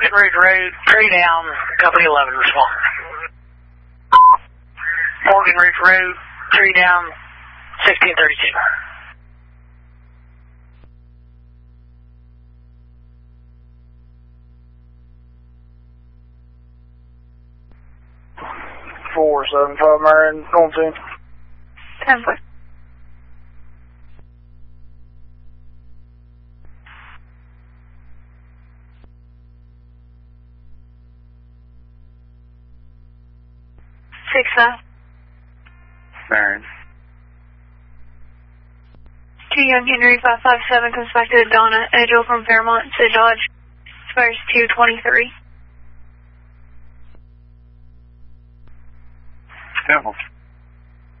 Morgan Ridge Road, tree down, Company 11, respond. Morgan Ridge Road, tree down, 1632. Four 75 Marion, going to 10 foot. Six Marion. 2 Young Henry 557 comes back to Donna Edgel from Fairmont to Dodge. Expires 223. Temple.